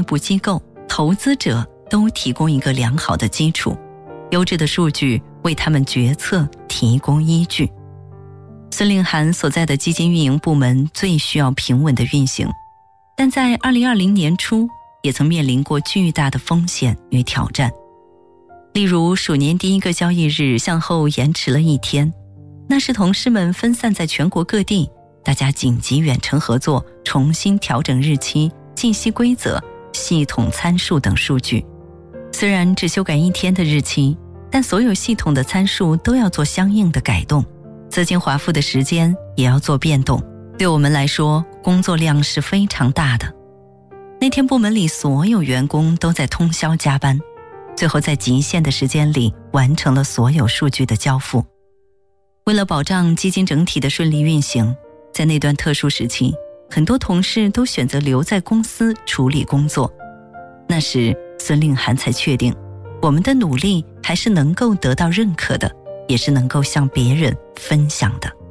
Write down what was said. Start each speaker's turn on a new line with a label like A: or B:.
A: 部机构、投资者都提供一个良好的基础，优质的数据为他们决策提供依据。孙令涵所在的基金运营部门最需要平稳的运行，但在2020年初也曾面临过巨大的风险与挑战。例如鼠年第一个交易日向后延迟了1天，那是同事们分散在全国各地，大家紧急远程合作，重新调整日期、信息规则、系统参数等数据。虽然只修改1天的日期，但所有系统的参数都要做相应的改动，资金划付的时间也要做变动，对我们来说工作量是非常大的。那天部门里所有员工都在通宵加班，最后在极限的时间里完成了所有数据的交付。为了保障基金整体的顺利运行，在那段特殊时期，很多同事都选择留在公司处理工作。那时孙令涵才确定，我们的努力还是能够得到认可的，也是能够向别人分享的。